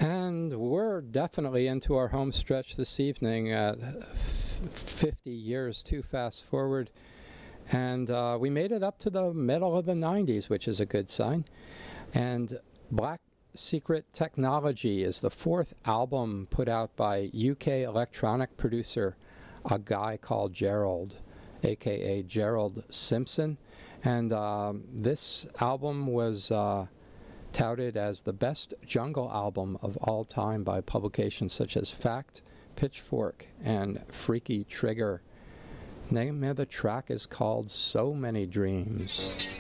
And we're definitely into our home stretch this evening at 50 years too fast forward. And we made it up to the middle of the 90s, which is a good sign. And Black Secret Technology is the fourth album put out by UK electronic producer, a guy called Gerald, a.k.a. Gerald Simpson. And this album was touted as the best jungle album of all time by publications such as Fact, Pitchfork, and Freaky Trigger. Name of the track is called So Many Dreams.